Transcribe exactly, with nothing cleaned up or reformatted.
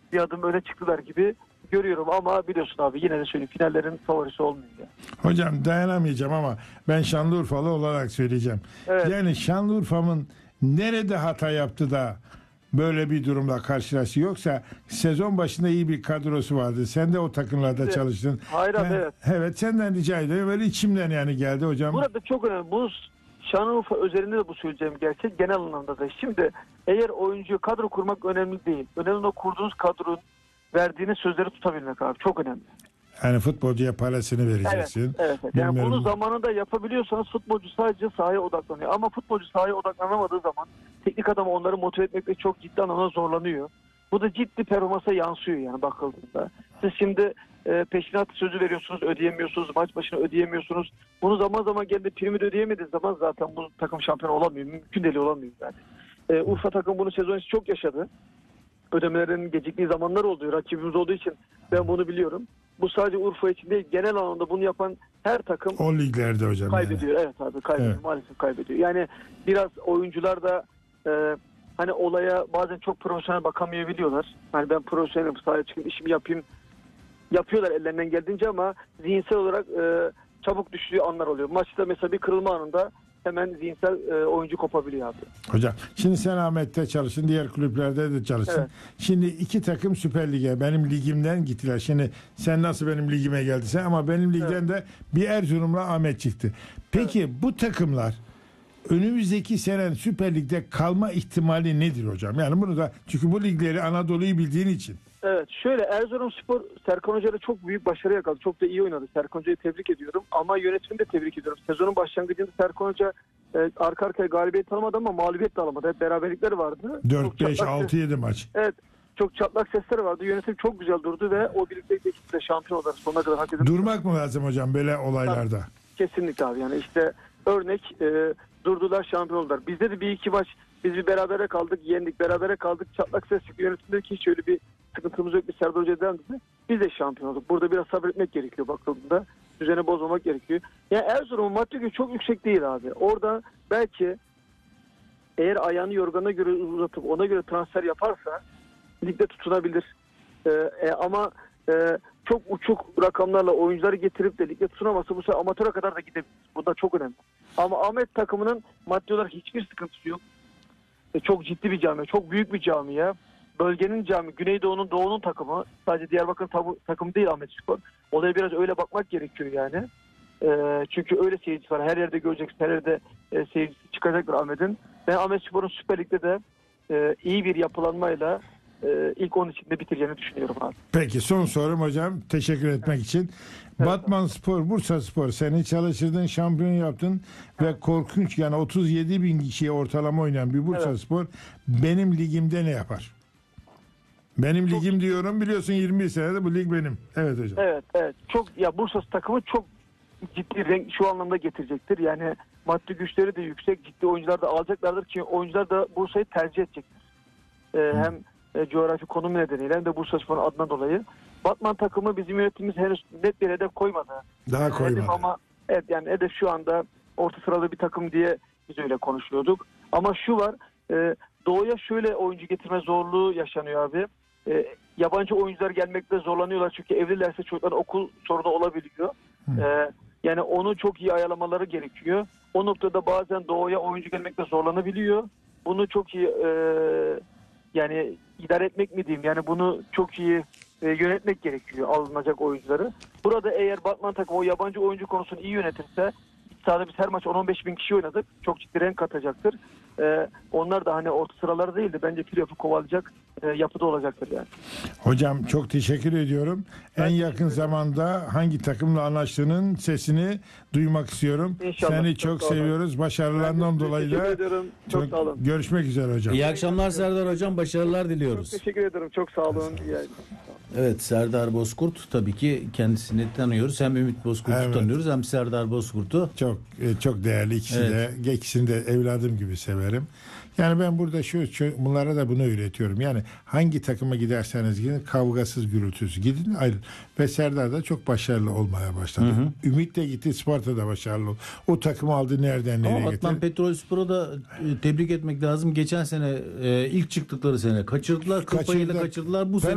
bir adım öne çıktılar gibi görüyorum ama biliyorsun abi yine de söyleyeyim finallerin favorisi olmuyor. Yani. Hocam dayanamayacağım ama ben Şanlıurfalı olarak söyleyeceğim. Evet. Yani Şanlıurfa'nın nerede hata yaptı da böyle bir durumla karşılaştı? Yoksa sezon başında iyi bir kadrosu vardı. Sen de o takımlarda Evet. çalıştın. Hayır abi, Ben- evet. Evet senden rica ediyorum. Böyle içimden yani geldi hocam. Burada çok önemli. Bu Şanlıurfa özelinde de bu söyleyeceğim gerçek genel anlamda da. Şimdi eğer oyuncu kadro kurmak önemli değil. Önemli o kurduğunuz kadronun verdiğiniz sözleri tutabilmek abi. Çok önemli. Yani futbolcuya parasını vereceksin. Evet, evet. evet. Yani Bilmiyorum. bunu zamanında yapabiliyorsanız futbolcu sadece sahaya odaklanıyor. Ama futbolcu sahaya odaklanamadığı zaman teknik adam onları motive etmekte çok ciddi anlamda zorlanıyor. Bu da ciddi performansa yansıyor yani bakıldığında. Siz şimdi e, peşinat sözü veriyorsunuz, ödeyemiyorsunuz, maç başına ödeyemiyorsunuz. Bunu zaman zaman geldi primi de ödeyemediğiniz zaman zaten bu takım şampiyon olamıyor. Mümkün değil olamıyor yani. E, Urfa takım bunu sezon içi çok yaşadı. Ödemelerin geciktiği zamanlar oluyor. Rakibimiz olduğu için ben bunu biliyorum. Bu sadece Urfa için değil, genel anlamda bunu yapan her takım O liglerde hocam. kaybediyor. Yani. Evet abi kaybediyor. Evet. Maalesef kaybediyor. Yani biraz oyuncular da e, hani olaya bazen çok profesyonel bakamayabiliyorlar. Hani ben profesyonelim, sahaya çıkayım, işimi yapayım. Yapıyorlar ellerinden geldiğince ama zihinsel olarak e, çabuk düştüğü anlar oluyor. Maçta mesela bir kırılma anında hemen zihinsel e, oyuncu kopabiliyor abi. Hocam şimdi sen Ahmet'te çalıştın, diğer kulüplerde de çalıştın. Evet. Şimdi iki takım Süper Lig'e benim ligimden gittiler. Şimdi sen nasıl benim ligime geldiysen ama benim ligden Evet. de bir Erzurum'la Ahmet çıktı. Peki evet. bu takımlar önümüzdeki sene Süper Lig'de kalma ihtimali nedir hocam? Yani bunu da çünkü bu ligleri Anadolu'yu bildiğin için. Evet şöyle Erzurumspor Serkan Hoca'yla çok büyük başarı yakaladı. Çok da iyi oynadı. Serkan Hoca'yı tebrik ediyorum. Ama yönetimi de tebrik ediyorum. Sezonun başlangıcında Serkan Hoca e, arka arkaya galibiyet alamadı ama mağlubiyet de alamadı. Hep beraberlikler vardı. dört beş altı yedi maç. Evet. Çok çatlak sesler vardı. Yönetim çok güzel durdu ve o birlikte ekiple şampiyon olarak sonuna kadar hak edildi. Durmak mı lazım hocam böyle olaylarda? Kesinlikle abi. Yani işte örnek e, durdular şampiyon oldular. Bizde de bir iki maç biz bir berabere kaldık. Yendik. Berabere kaldık. Çatlak ses çıktı. Yönetimdeki hiç öyle bir sıkıntımız yok. Bir Serdar Hoca devam dedi. Biz de şampiyon olduk. Burada biraz sabretmek gerekiyor bakıldığında. Düzeni bozmamak gerekiyor. Yani Erzurum'un maddi gücü çok yüksek değil abi. Orada belki eğer ayağını yorgana göre uzatıp ona göre transfer yaparsa ligde tutunabilir. Ee, e, ama e, çok uçuk rakamlarla oyuncuları getirip de ligde tutunamazsa bu sefer amatöre kadar da gidebilir. Bu da çok önemli. Ama Ahmet takımının maddi olarak hiçbir sıkıntısı yok. E, çok ciddi bir cami, çok büyük bir camia. Bölgenin cami, Güneydoğu'nun doğunun takımı. Sadece Diyarbakır takımı, takımı değil Ahmetspor. Olaya biraz öyle bakmak gerekiyor yani. E, çünkü öyle seyircisi var. Her yerde göreceksin, her yerde e, seyircisi çıkacaktır Ahmet'in. Ben Ahmetspor'un Süper Lig'de de e, iyi bir yapılanmayla e, ilk on içinde bitireceğini düşünüyorum abi. Peki son sorum hocam. Teşekkür etmek için. Evet. Batman Spor, Bursa Spor seni çalıştırdın, şampiyon yaptın ve korkunç yani otuz yedi bin kişiye ortalama oynayan bir Bursa Evet. Spor benim ligimde ne yapar? Benim Çok- ligim diyorum biliyorsun yirmi bir senede bu lig benim. Evet hocam. Evet, evet. Çok ya Bursa takımı çok ciddi renk şu anlamda getirecektir. Yani maddi güçleri de yüksek, ciddi oyuncular da alacaklardır ki oyuncular da Bursa'yı tercih edecektir. Ee, hem e, coğrafi konum nedeniyle hem de Bursaspor'un adına dolayı. Batman takımı bizim yönetimimiz henüz net bir hedef koymadı. Daha Yani koymadı. hedef ama evet yani hedef şu anda orta sıralı bir takım diye biz öyle konuşuyorduk. Ama şu var, e, doğuya şöyle oyuncu getirme zorluğu yaşanıyor abi. E, yabancı oyuncular gelmekte zorlanıyorlar çünkü evlilerse çocukların okul sorunu olabiliyor. E, yani onu çok iyi ayarlamaları gerekiyor. O noktada bazen doğuya oyuncu gelmekte zorlanabiliyor. Bunu çok iyi e, yani idare etmek mi diyeyim yani bunu çok iyi e, yönetmek gerekiyor alınacak oyuncuları. Burada eğer Batman takımı o yabancı oyuncu konusunu iyi yönetirse sahada biz her maç on on beş bin kişi oynadık. Çok ciddi renk katacaktır. Ee, onlar da hani orta sıraları değil de bence playoff'u kovalayacak e, yapıda olacaktır yani. Hocam çok teşekkür ediyorum. Ben en teşekkür yakın ederim. zamanda hangi takımla anlaştığının sesini duymak istiyorum. İnşallah. Seni Çok çok sağ olun. seviyoruz. Başarılarından Ben de dolayı teşekkür da ederim. Çok, sağ olun. görüşmek üzere hocam. İyi akşamlar Serdar Hocam. Başarılar Çok diliyoruz. teşekkür ederim. Çok sağ olun. İyi yayınlar. Evet, Serdar Bozkurt tabii ki kendisini tanıyoruz. Hem Ümit Bozkurt'u Evet. tanıyoruz hem Serdar Bozkurt'u. Çok e, çok değerli ikisi Evet. de. İkisini de evladım gibi severim. Yani ben burada şu, şu bunlara da bunu öğretiyorum. Yani hangi takıma giderseniz gidin kavgasız gürültüsüz gidin ayrılın. Ve Serdar da çok başarılı olmaya başladı. Hı hı. Ümit de gitti Sparta'da başarılı oldu. O takımı aldı nereden nereye Ama getirdi. Batman Petrolspor'u da e, tebrik etmek lazım. Geçen sene e, ilk çıktıkları sene kaçırdılar. Kıl payıyla Kaçırdılar. kaçırdılar. Bu Ben sene